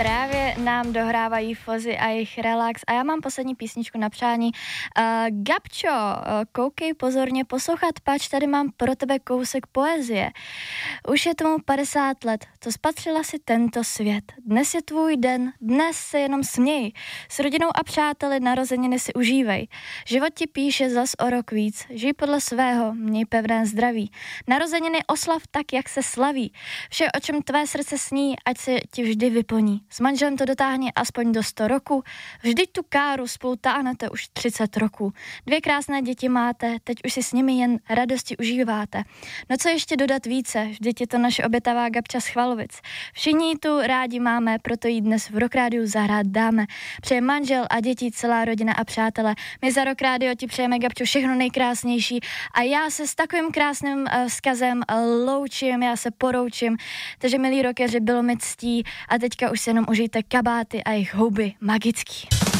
Právě nám dohrávají Fozy a jejich relax a já mám poslední písničku na přání. Gabčo, koukej pozorně poslouchat, pač tady mám pro tebe kousek poezie. Už je tomu 50 let, to spatřila si tento svět. Dnes je tvůj den, dnes se jenom směj. S rodinou a přáteli narozeniny si užívej. Život ti píše zas o rok víc, žij podle svého, měj pevné zdraví. Narozeniny oslav tak, jak se slaví. Vše, o čem tvé srdce sní, ať se ti vždy vyplní. S manželem to dotáhni aspoň do 100 roku. Vždyť tu káru spolu táhnete už 30 roků. 2 krásné děti máte, teď už si s nimi jen radosti užíváte. No co ještě dodat více, vždyť je to naše obětavá Gabča z Chvalovic. Všichni tu rádi máme, proto jí dnes v Rock Rádiu zahrát dáme. Přeje manžel a děti, celá rodina a přátelé. My za Rock Rádio ti přejeme, Gabčo, všechno nejkrásnější a já se s takovým krásným vzkazem loučím, já se poroučím. Takže milí rockeři, bylo mi ctí a teďka už se jenom užijte kabáty a jejich houby magický.